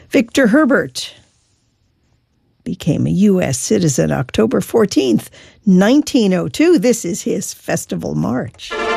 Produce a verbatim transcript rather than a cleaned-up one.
Victor Herbert became a U S citizen October fourteenth, nineteen oh two. This is his Festival March.